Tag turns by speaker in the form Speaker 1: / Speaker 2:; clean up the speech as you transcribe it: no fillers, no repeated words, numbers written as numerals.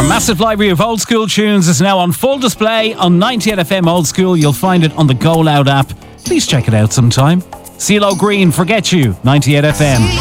Speaker 1: Our massive library of old school tunes is now on full display on 98FM Old School. You'll find it on the Go Loud app. Please check it out sometime. CeeLo Green, Forget You, 98FM.